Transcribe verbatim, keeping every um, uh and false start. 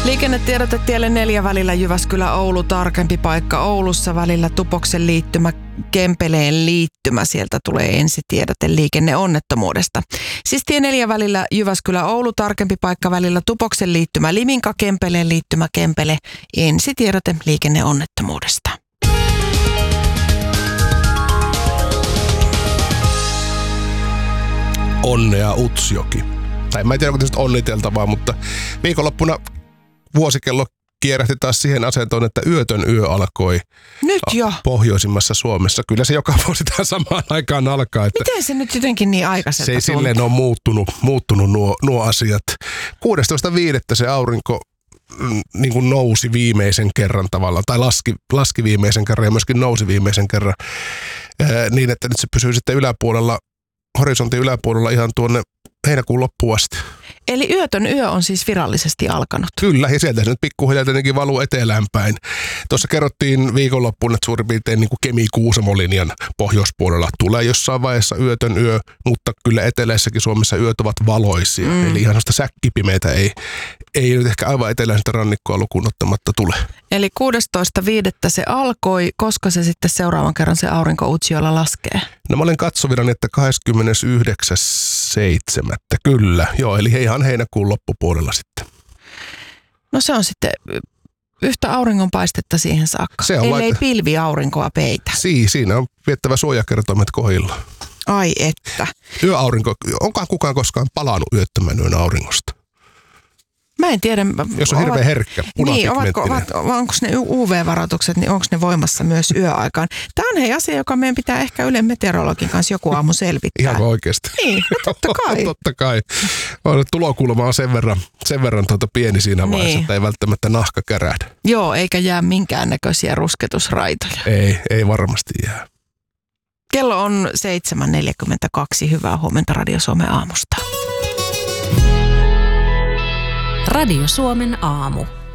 Liikennetiedote tielle neljä välillä Jyväskylä-Oulu, tarkempi paikka Oulussa välillä Tupoksen liittymä, Kempeleen liittymä. Sieltä tulee ensitiedote liikenneonnettomuudesta. Siis tie neljä välillä Jyväskylä-Oulu, tarkempi paikka välillä Tupoksen liittymä Liminka, Kempeleen liittymä Kempele. Ensitiedote liikenneonnettomuudesta. Onnea Utsjoki. Tai mä en tiedä, onko tästä onniteltavaa, mutta viikonloppuna vuosikello kierähti taas siihen asentoon, että yötön yö alkoi Nyt jo. Pohjoisimmassa Suomessa. Kyllä se joka vuosi tähän samaan aikaan alkaa. Että miten se nyt jotenkin niin aikaiselta se ei tuntuu? silleen ole muuttunut, muuttunut nuo, nuo asiat. kuudestoista viidettä se aurinko mm, niin kuin nousi viimeisen kerran tavallaan, tai laski, laski viimeisen kerran ja myöskin nousi viimeisen kerran. Ää, niin, että nyt se pysyy sitten yläpuolella, horisontin yläpuolella ihan tuonne heinäkuun loppuun asti. Eli yötön yö on siis virallisesti alkanut. Kyllä, ja sieltä se nyt pikkuhiljaa tietenkin valuu etelään päin. Tuossa kerrottiin viikonloppuun, että suurin piirtein niin kuin Kemi-Kuusamo-linjan pohjoispuolella tulee jossain vaiheessa yötön yö, mutta kyllä eteläisessäkin Suomessa yöt ovat valoisia. Mm. Eli ihan sellaista säkkipimeitä ei, ei nyt ehkä aivan eteläistä rannikkoa lukuun ottamatta tule. Eli kuudestoista viidettä se alkoi, koska se sitten seuraavan kerran se aurinko Utsjoella laskee? No mä olen katsovinani, että kahdeskymmenesyhdeksäs seitsemättä Kyllä, joo, eli ihan heinäkuun loppupuolella sitten. No se on sitten yhtä auringonpaistetta siihen saakka. Se on Ellei laita... pilvi aurinkoa peitä. Si, siinä on viettävä suojakertoimet kohdilla. Ai että. Yöaurinko, onkohan kukaan koskaan palannut yöttömän yön auringosta? Mä en tiedä. Jos on hirveän herkkä, niin, ovatko, ovat, onko ne U V-varoitukset, niin onko ne voimassa myös yöaikaan? Tämä on hei asia, joka meidän pitää ehkä Ylen meteorologin kanssa joku aamu selvittää. Ihan oikeasti. Niin, totta kai. totta kai. Tulokulma on sen verran, sen verran tuota pieni siinä vaiheessa, niin. Että ei välttämättä nahka kärähdä. Joo, eikä jää minkäännäköisiä rusketusraitoja. Ei, ei varmasti jää. Kello on seitsemän neljäkymmentäkaksi. Hyvää huomenta Radio Suomen aamusta. Radio Suomen aamu.